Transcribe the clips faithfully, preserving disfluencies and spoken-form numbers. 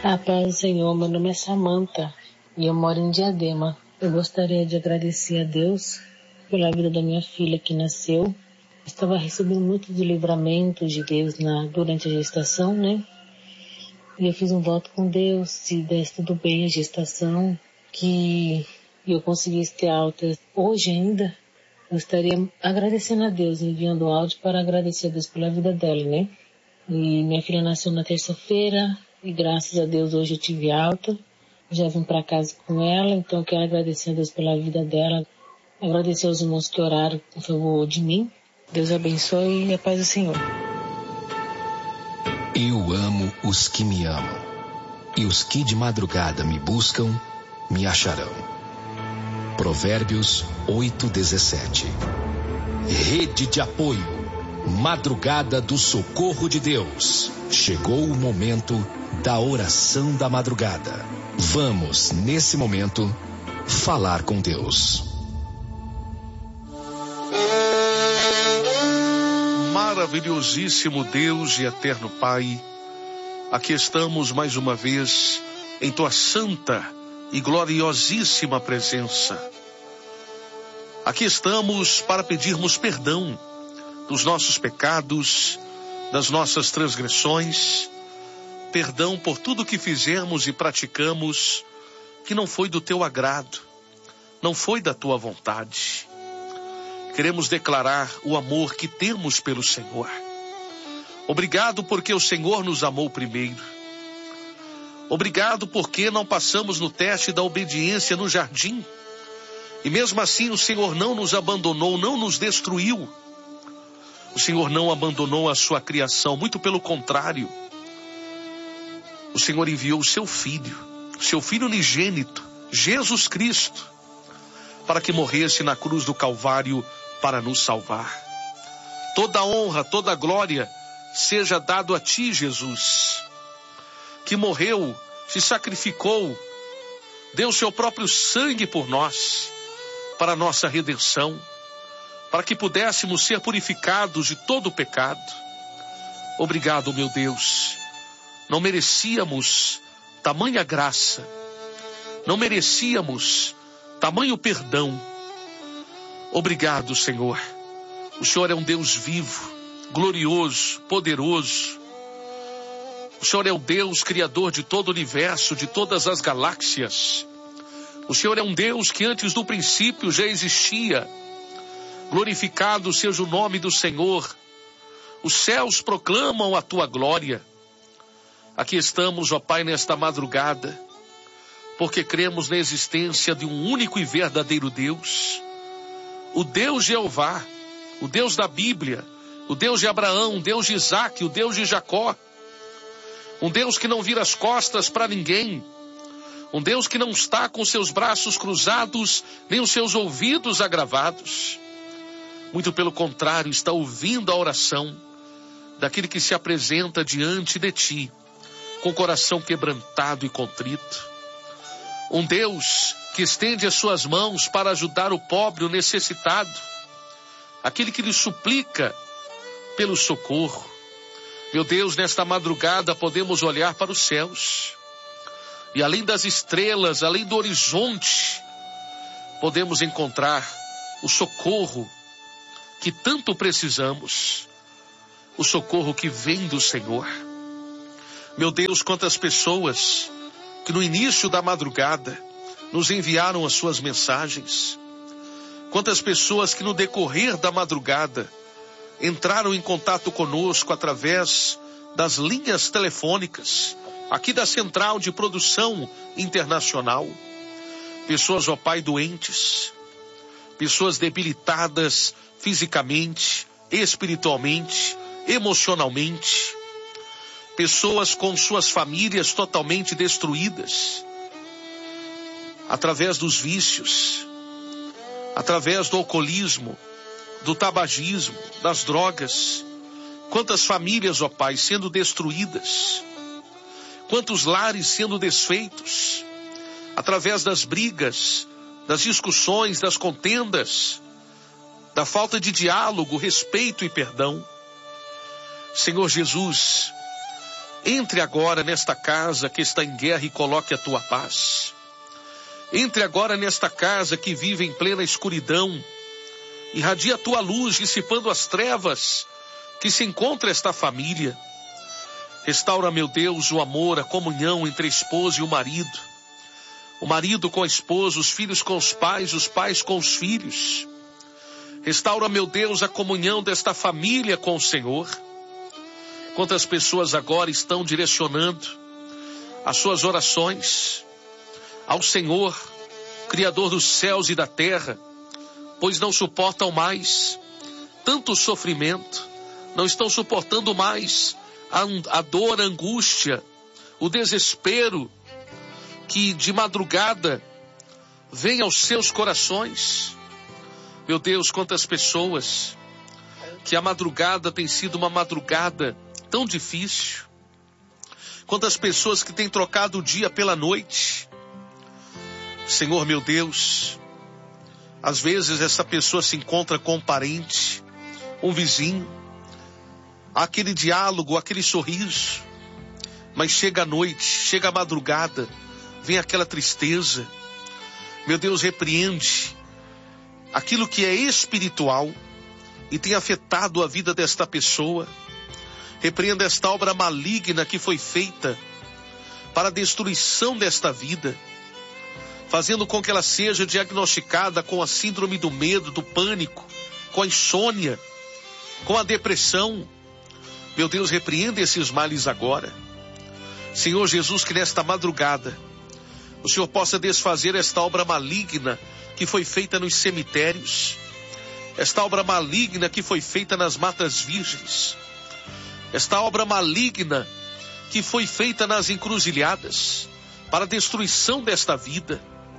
A paz do Senhor, meu nome é Samanta e eu moro em Diadema. Eu gostaria de agradecer a Deus pela vida da minha filha que nasceu. Estava recebendo muito de livramento de Deus na, durante a gestação, né? E eu fiz um voto com Deus, se desse tudo bem a gestação, que eu conseguisse ter alta hoje ainda. Eu estaria agradecendo a Deus, enviando áudio para agradecer a Deus pela vida dela, né? E minha filha nasceu na terça-feira e graças a Deus hoje eu tive alta. Já vim para casa com ela, então eu quero agradecer a Deus pela vida dela. Agradecer aos irmãos que oraram em favor de mim. Deus abençoe e a paz do Senhor. Eu amo os que me amam, e os que de madrugada me buscam, me acharão. Provérbios oito, dezessete. Rede de apoio. Madrugada do Socorro de Deus. Chegou o momento da oração da madrugada. Vamos, nesse momento, falar com Deus. Maravilhosíssimo Deus e eterno Pai, aqui estamos mais uma vez em Tua santa e gloriosíssima presença. Aqui estamos para pedirmos perdão dos nossos pecados, das nossas transgressões, perdão por tudo que fizemos e praticamos que não foi do Teu agrado, não foi da Tua vontade. Queremos declarar o amor que temos pelo Senhor. Obrigado porque o Senhor nos amou primeiro. Obrigado porque não passamos no teste da obediência no jardim. E mesmo assim o Senhor não nos abandonou, não nos destruiu. O Senhor não abandonou a sua criação, muito pelo contrário. O Senhor enviou o seu Filho, o seu Filho unigênito, Jesus Cristo, para que morresse na cruz do Calvário para nos salvar. Toda honra, toda glória seja dado a Ti, Jesus, que morreu, se sacrificou, deu seu próprio sangue por nós, para a nossa redenção, para que pudéssemos ser purificados de todo o pecado. Obrigado, meu Deus. Não merecíamos tamanha graça, não merecíamos tamanho perdão. Obrigado, Senhor. O Senhor é um Deus vivo, glorioso, poderoso. O Senhor é o Deus criador de todo o universo, de todas as galáxias. O Senhor é um Deus que antes do princípio já existia. Glorificado seja o nome do Senhor. Os céus proclamam a Tua glória. Aqui estamos, ó Pai, nesta madrugada, porque cremos na existência de um único e verdadeiro Deus. O Deus Jeová, o Deus da Bíblia, o Deus de Abraão, o Deus de Isaac, o Deus de Jacó. Um Deus que não vira as costas para ninguém. Um Deus que não está com seus braços cruzados, nem os seus ouvidos agravados. Muito pelo contrário, está ouvindo a oração daquele que se apresenta diante de Ti, com o coração quebrantado e contrito. Um Deus que estende as suas mãos para ajudar o pobre, o necessitado, aquele que lhe suplica pelo socorro. Meu Deus, nesta madrugada podemos olhar para os céus e além das estrelas, além do horizonte, podemos encontrar o socorro que tanto precisamos, o socorro que vem do Senhor. Meu Deus, quantas pessoas que no início da madrugada nos enviaram as suas mensagens, quantas pessoas que no decorrer da madrugada entraram em contato conosco através das linhas telefônicas, aqui da Central de Produção Internacional. Pessoas, ó Pai, doentes, pessoas debilitadas fisicamente, espiritualmente, emocionalmente, pessoas com suas famílias totalmente destruídas, através dos vícios, através do alcoolismo, do tabagismo, das drogas. Quantas famílias, ó Pai, sendo destruídas, quantos lares sendo desfeitos, através das brigas, das discussões, das contendas, da falta de diálogo, respeito e perdão. Senhor Jesus, Entre agora nesta casa que está em guerra e coloque a tua paz. Entre agora nesta casa que vive em plena escuridão. Irradia a tua luz, dissipando as trevas que se encontra esta família. Restaura, meu Deus, o amor, a comunhão entre a esposa e o marido. O marido com a esposa, os filhos com os pais, os pais com os filhos. Restaura, meu Deus, a comunhão desta família com o Senhor. Quantas pessoas agora estão direcionando as suas orações ao Senhor, Criador dos céus e da terra, pois não suportam mais tanto sofrimento, não estão suportando mais a, a dor, a angústia, o desespero que de madrugada vem aos seus corações. Meu Deus, quantas pessoas que a madrugada tem sido uma madrugada tão difícil. Quantas pessoas que têm trocado o dia pela noite. Senhor, meu Deus, às vezes essa pessoa se encontra com um parente, um vizinho, aquele diálogo, aquele sorriso, mas chega a noite, chega a madrugada, vem aquela tristeza. Meu Deus, repreende aquilo que é espiritual e tem afetado a vida desta pessoa. Repreenda esta obra maligna que foi feita para a destruição desta vida, fazendo com que ela seja diagnosticada com a síndrome do medo, do pânico, com a insônia, com a depressão. Meu Deus, repreenda esses males agora. Senhor Jesus, que nesta madrugada o Senhor possa desfazer esta obra maligna que foi feita nos cemitérios, esta obra maligna que foi feita nas matas virgens, esta obra maligna que foi feita nas encruzilhadas, para a destruição desta vida,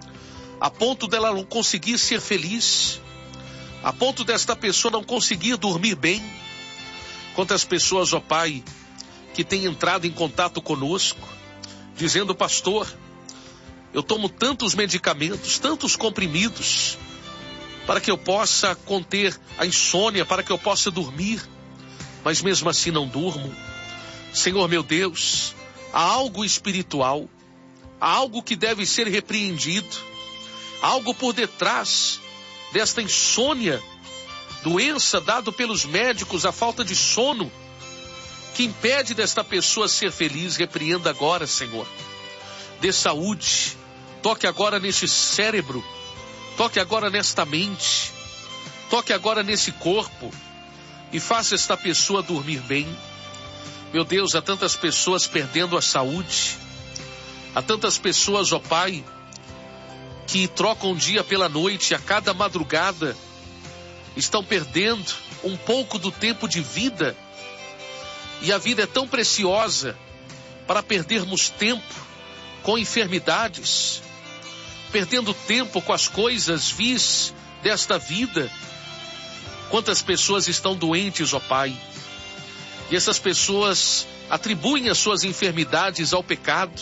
a ponto dela não conseguir ser feliz, a ponto desta pessoa não conseguir dormir bem. Quantas pessoas, ó Pai, que têm entrado em contato conosco, dizendo: pastor, eu tomo tantos medicamentos, tantos comprimidos, para que eu possa conter a insônia, para que eu possa dormir, mas mesmo assim não durmo. Senhor meu Deus, há algo espiritual, há algo que deve ser repreendido, há algo por detrás desta insônia, doença dada pelos médicos, a falta de sono, que impede desta pessoa ser feliz. Repreenda agora, Senhor. Dê saúde, toque agora neste cérebro, toque agora nesta mente, toque agora nesse corpo, e faça esta pessoa dormir bem. Meu Deus, há tantas pessoas perdendo a saúde, há tantas pessoas, ó Pai, que trocam o dia pela noite, a cada madrugada estão perdendo um pouco do tempo de vida, e a vida é tão preciosa para perdermos tempo com enfermidades, perdendo tempo com as coisas vis desta vida. Quantas pessoas estão doentes, ó Pai, e essas pessoas atribuem as suas enfermidades ao pecado,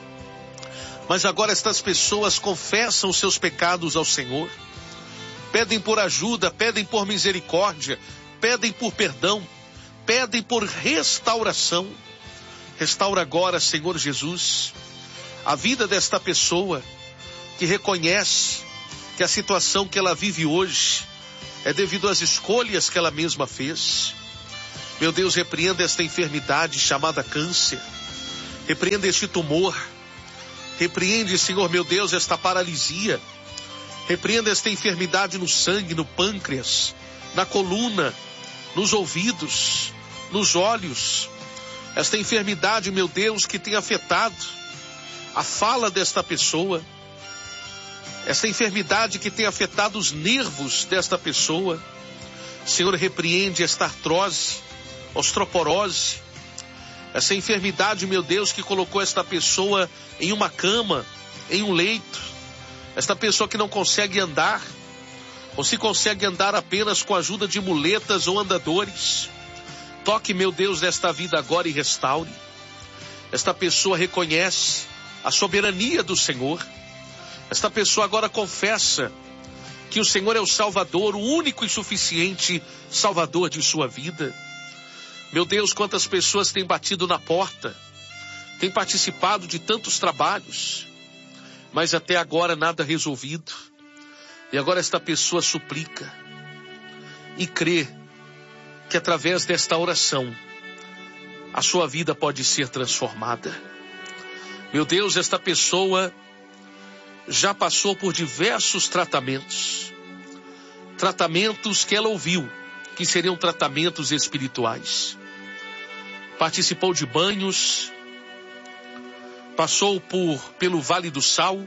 mas agora estas pessoas confessam os seus pecados ao Senhor, pedem por ajuda, pedem por misericórdia, pedem por perdão, pedem por restauração. Restaura agora, Senhor Jesus, a vida desta pessoa que reconhece que a situação que ela vive hoje é devido às escolhas que ela mesma fez. Meu Deus, repreenda esta enfermidade chamada câncer, repreenda este tumor, repreende, Senhor meu Deus, esta paralisia, repreenda esta enfermidade no sangue, no pâncreas, na coluna, nos ouvidos, nos olhos, esta enfermidade, meu Deus, que tem afetado a fala desta pessoa, esta enfermidade que tem afetado os nervos desta pessoa. Senhor, repreende esta artrose, osteoporose, essa enfermidade, meu Deus, que colocou esta pessoa em uma cama, em um leito, esta pessoa que não consegue andar, ou se consegue andar apenas com a ajuda de muletas ou andadores. Toque, meu Deus, nesta vida agora e restaure. Esta pessoa reconhece a soberania do Senhor. Esta pessoa agora confessa que o Senhor é o Salvador, o único e suficiente Salvador de sua vida. Meu Deus, quantas pessoas têm batido na porta tem participado de tantos trabalhos, mas até agora nada resolvido. E agora esta pessoa suplica e crê que através desta oração a sua vida pode ser transformada. Meu Deus, esta pessoa já passou por diversos tratamentos, tratamentos que ela ouviu que seriam tratamentos espirituais. Participou de banhos, passou por, pelo Vale do Sal,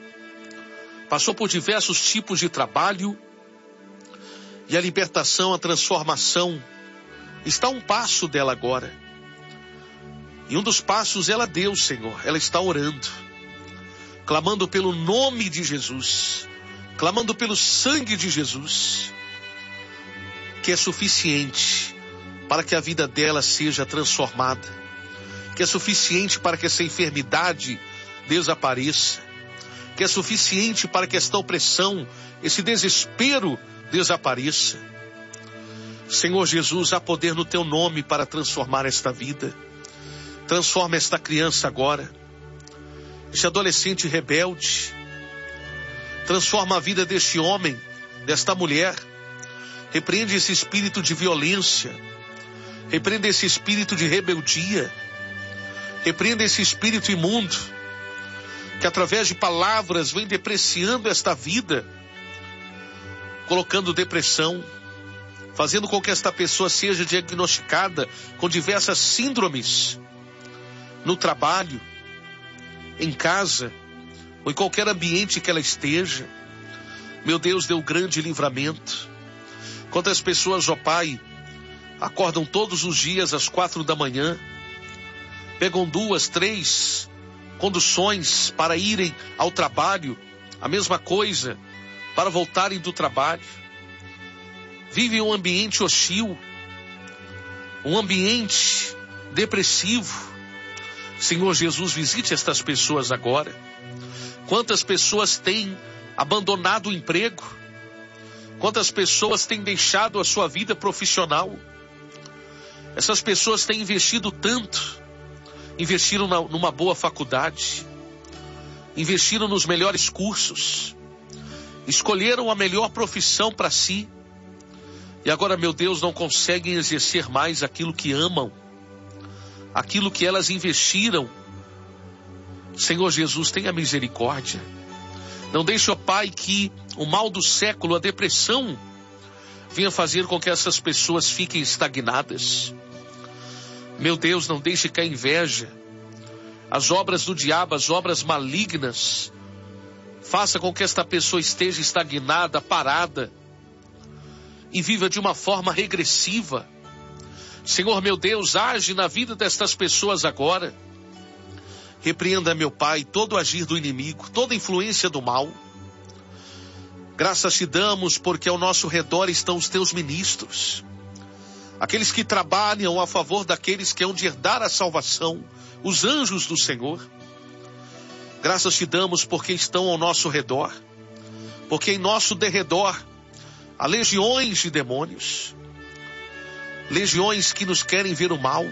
passou por diversos tipos de trabalho, e a libertação, a transformação está a um passo dela agora. E um dos passos ela deu, Senhor. Ela está orando, clamando pelo nome de Jesus, clamando pelo sangue de Jesus, que é suficiente para que a vida dela seja transformada, que é suficiente para que essa enfermidade desapareça, que é suficiente para que esta opressão, esse desespero desapareça. Senhor Jesus, há poder no teu nome para transformar esta vida. Transforma esta criança agora, este adolescente rebelde. Transforma a vida deste homem, desta mulher. Repreende esse espírito de violência. Repreende esse espírito de rebeldia. Repreende esse espírito imundo, que através de palavras vem depreciando esta vida, colocando depressão, fazendo com que esta pessoa seja diagnosticada com diversas síndromes, no trabalho, em casa, ou em qualquer ambiente que ela esteja. Meu Deus, deu grande livramento. Quantas pessoas, ó Pai, acordam todos os dias às quatro da manhã, pegam duas, três conduções para irem ao trabalho, a mesma coisa para voltarem do trabalho. Vivem um ambiente hostil, um ambiente depressivo. Senhor Jesus, visite estas pessoas agora. Quantas pessoas têm abandonado o emprego? Quantas pessoas têm deixado a sua vida profissional? Essas pessoas têm investido tanto, investiram na, numa boa faculdade, investiram nos melhores cursos, escolheram a melhor profissão para si, e agora, meu Deus, não conseguem exercer mais aquilo que amam, aquilo que elas investiram. Senhor Jesus, tenha misericórdia. Não deixe, ó Pai, que o mal do século, a depressão, venha fazer com que essas pessoas fiquem estagnadas. Meu Deus, não deixe que a inveja, as obras do diabo, as obras malignas, faça com que esta pessoa esteja estagnada, parada, e viva de uma forma regressiva. Senhor, meu Deus, age na vida destas pessoas agora. Repreenda, meu Pai, todo o agir do inimigo, toda influência do mal. Graças te damos porque ao nosso redor estão os teus ministros, aqueles que trabalham a favor daqueles que hão de herdar a salvação, os anjos do Senhor. Graças te damos porque estão ao nosso redor, porque em nosso derredor há legiões de demônios, legiões que nos querem ver o mal,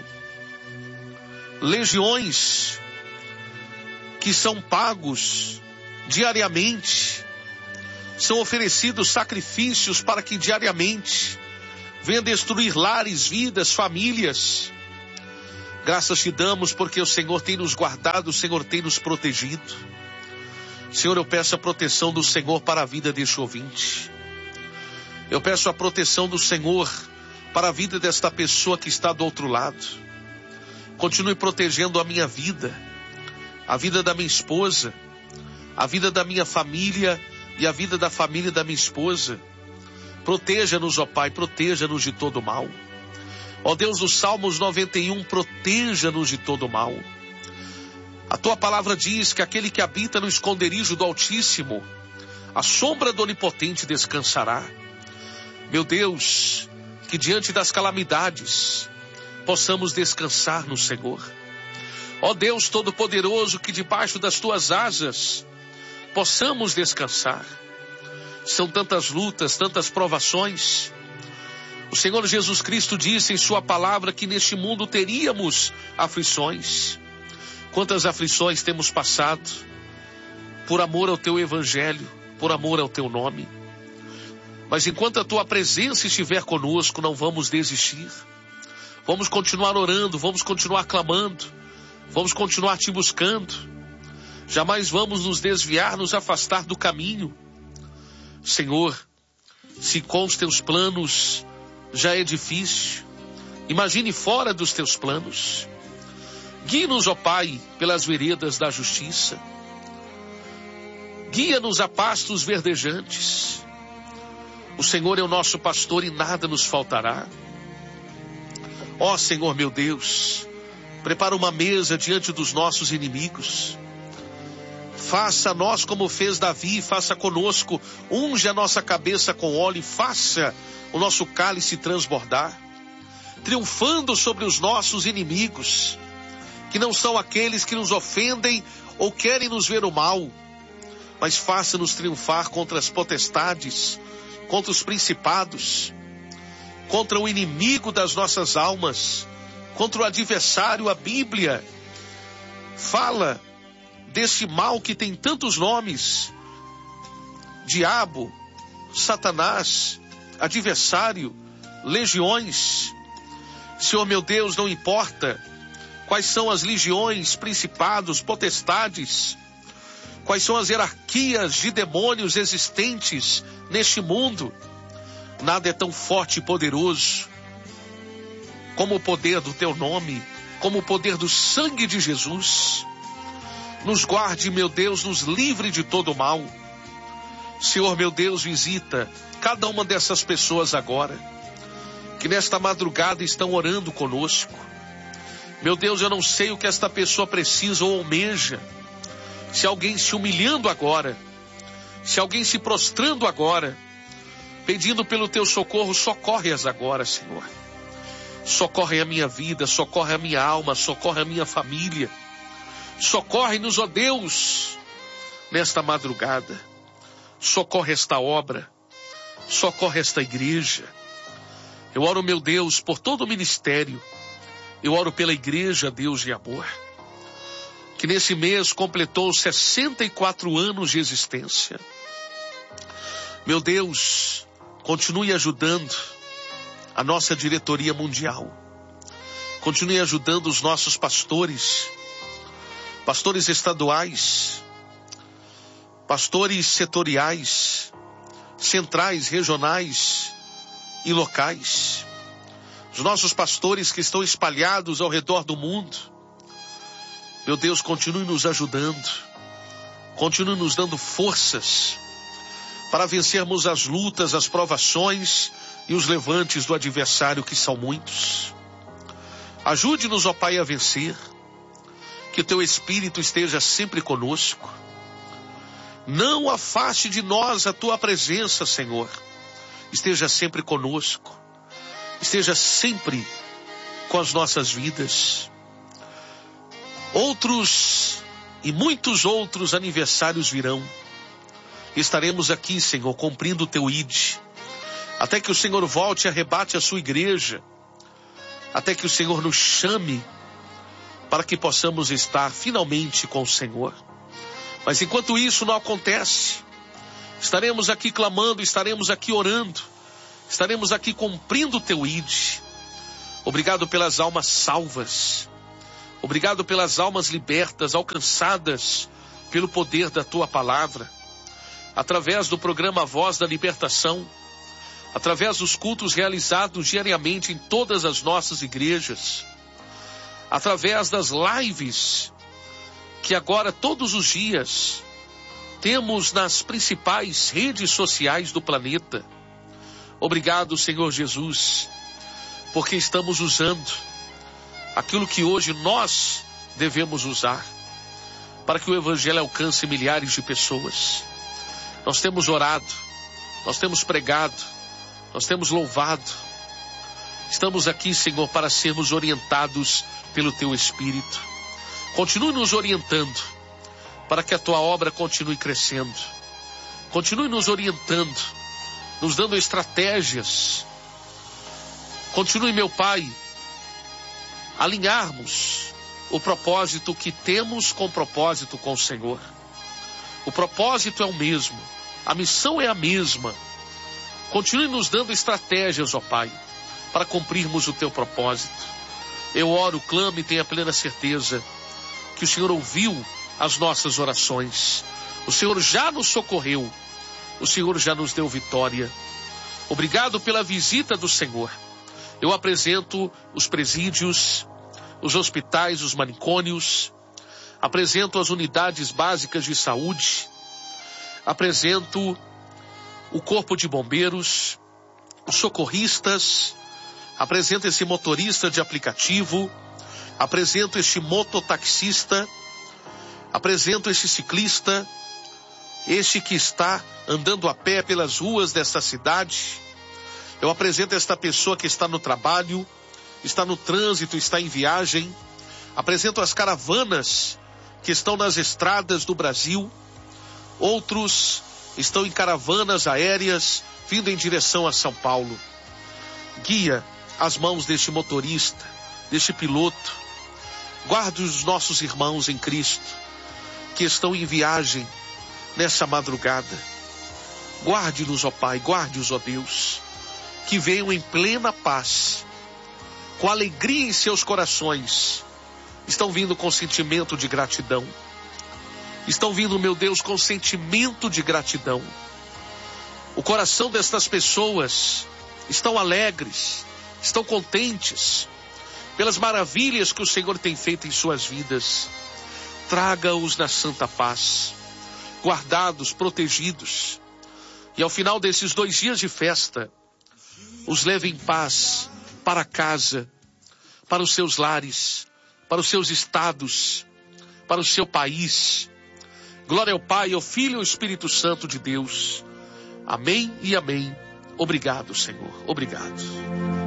legiões que são pagos diariamente, são oferecidos sacrifícios para que diariamente venha destruir lares, vidas, famílias. Graças te damos porque o Senhor tem nos guardado, o Senhor tem nos protegido. Senhor, eu peço a proteção do Senhor para a vida deste ouvinte. Eu peço a proteção do Senhor para a vida desta pessoa que está do outro lado. Continue protegendo a minha vida, a vida da minha esposa, a vida da minha família e a vida da família da minha esposa. Proteja-nos, ó Pai, proteja-nos de todo mal. Ó Deus dos Salmos noventa e um, proteja-nos de todo mal. A tua palavra diz que aquele que habita no esconderijo do Altíssimo, a sombra do Onipotente descansará. Meu Deus, que diante das calamidades possamos descansar no Senhor. Ó Deus Todo-Poderoso, que debaixo das tuas asas possamos descansar. São tantas lutas, tantas provações. O Senhor Jesus Cristo disse em sua palavra que neste mundo teríamos aflições. Quantas aflições temos passado por amor ao teu evangelho, por amor ao teu nome. Mas enquanto a tua presença estiver conosco, não vamos desistir. Vamos continuar orando, vamos continuar clamando, vamos continuar te buscando. Jamais vamos nos desviar, nos afastar do caminho. Senhor, se com os teus planos já é difícil, imagine fora dos teus planos. Guie-nos, ó Pai, pelas veredas da justiça. Guia-nos a pastos verdejantes. O Senhor é o nosso pastor e nada nos faltará. Ó Senhor meu Deus, prepara uma mesa diante dos nossos inimigos. Faça a nós como fez Davi, faça conosco, unge a nossa cabeça com óleo e faça o nosso cálice transbordar, triunfando sobre os nossos inimigos, que não são aqueles que nos ofendem ou querem nos ver o mal, mas faça-nos triunfar contra as potestades, contra os principados, contra o inimigo das nossas almas, contra o adversário. A Bíblia fala desse mal que tem tantos nomes: diabo, Satanás, adversário, legiões. Senhor meu Deus, não importa quais são as legiões, principados, potestades, quais são as hierarquias de demônios existentes neste mundo, nada é tão forte e poderoso como o poder do teu nome, como o poder do sangue de Jesus. Nos guarde, meu Deus, nos livre de todo o mal. Senhor, meu Deus, visita cada uma dessas pessoas agora, que nesta madrugada estão orando conosco. Meu Deus, eu não sei o que esta pessoa precisa ou almeja. Se alguém se humilhando agora, se alguém se prostrando agora, pedindo pelo teu socorro, socorre-as agora, Senhor. Socorre a minha vida, socorre a minha alma, socorre a minha família. Socorre-nos, ó Deus, nesta madrugada. Socorre esta obra, socorre esta igreja. Eu oro, meu Deus, por todo o ministério. Eu oro pela igreja, Deus de amor, que nesse mês completou sessenta e quatro anos de existência. Meu Deus, continue ajudando a nossa diretoria mundial. Continue ajudando os nossos pastores, pastores estaduais, pastores setoriais, centrais, regionais e locais. Os nossos pastores que estão espalhados ao redor do mundo. Meu Deus, continue nos ajudando, continue nos dando forças para vencermos as lutas, as provações e os levantes do adversário, que são muitos. Ajude-nos, ó Pai, a vencer, que o teu Espírito esteja sempre conosco. Não afaste de nós a tua presença, Senhor. Esteja sempre conosco, esteja sempre com as nossas vidas. Outros e muitos outros aniversários virão. Estaremos aqui, Senhor, cumprindo o teu I D, até que o Senhor volte e arrebate a sua igreja, até que o Senhor nos chame para que possamos estar finalmente com o Senhor. Mas enquanto isso não acontece, estaremos aqui clamando, estaremos aqui orando, estaremos aqui cumprindo o teu I D. Obrigado pelas almas salvas, obrigado pelas almas libertas, alcançadas pelo poder da tua palavra, através do programa Voz da Libertação, através dos cultos realizados diariamente em todas as nossas igrejas, através das lives que agora todos os dias temos nas principais redes sociais do planeta. Obrigado, Senhor Jesus, porque estamos usando aquilo que hoje nós devemos usar para que o Evangelho alcance milhares de pessoas. Nós temos orado, nós temos pregado, nós temos louvado. Estamos aqui, Senhor, para sermos orientados pelo teu Espírito. Continue nos orientando para que a tua obra continue crescendo. Continue nos orientando, nos dando estratégias. Continue, meu Pai, alinharmos o propósito que temos com propósito com o Senhor. O propósito é o mesmo, a missão é a mesma. Continue nos dando estratégias, ó Pai, para cumprirmos o teu propósito. Eu oro, clamo e tenho a plena certeza que o Senhor ouviu as nossas orações. O Senhor já nos socorreu. O Senhor já nos deu vitória. Obrigado pela visita do Senhor. Eu apresento os presídios, os hospitais, os manicômios. Apresento as unidades básicas de saúde. Apresento o corpo de bombeiros, os socorristas. Apresento esse motorista de aplicativo. Apresento este mototaxista. Apresento este ciclista. Este que está andando a pé pelas ruas desta cidade. Eu apresento esta pessoa que está no trabalho, está no trânsito, está em viagem. Apresento as caravanas que estão nas estradas do Brasil. Outros estão em caravanas aéreas, vindo em direção a São Paulo. Guia as mãos deste motorista, deste piloto. Guarde os nossos irmãos em Cristo, que estão em viagem nessa madrugada. Guarde-nos, ó Pai, guarde-os, ó Deus, que venham em plena paz, com alegria em seus corações. Estão vindo com sentimento de gratidão. Estão vindo, meu Deus, com sentimento de gratidão. O coração destas pessoas estão alegres, estão contentes pelas maravilhas que o Senhor tem feito em suas vidas. Traga-os na santa paz, guardados, protegidos. E ao final desses dois dias de festa, os leve em paz para casa, para os seus lares, para os seus estados, para o seu país. Glória ao Pai, ao Filho e ao Espírito Santo de Deus. Amém e amém. Obrigado, Senhor. Obrigado.